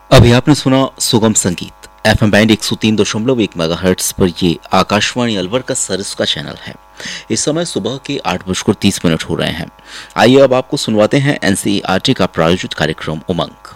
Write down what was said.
अभी आपने सुना सुगम संगीत एफएम बैंड 103.1 मेगाहर्ट्ज पर। ये आकाशवाणी अलवर का सरिस का चैनल है। इस समय सुबह के 8:30 हो रहे हैं। आइए अब आपको सुनवाते हैं एनसीईआरटी का प्रायोजित कार्यक्रम उमंग।